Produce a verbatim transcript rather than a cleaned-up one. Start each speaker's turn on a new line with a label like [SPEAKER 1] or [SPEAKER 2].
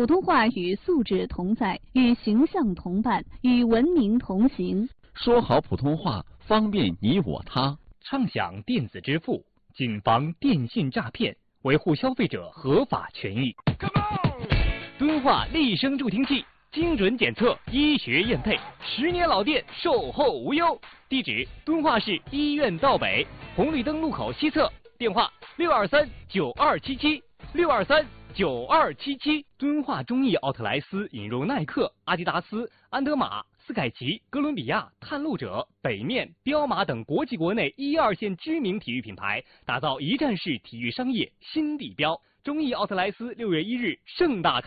[SPEAKER 1] 普通话与素质同在，与形象同伴，与文明同行。
[SPEAKER 2] 说好普通话，方便你我他。
[SPEAKER 3] 畅享电子支付，谨防电信诈骗，维护消费者合法权益。敦化立声助听器，精准检测，医学验配，十年老店，售后无忧。地址：敦化市医院道北红绿灯路口西侧。电话：六二三九二七七六二三九二七七。敦化中艺奥特莱斯引入耐克、阿迪达斯、安德玛、斯凯奇、哥伦比亚、探路者、北面、彪马等国际国内一二线知名体育品牌，打造一站式体育商业新地标。中艺奥特莱斯六月一日盛大开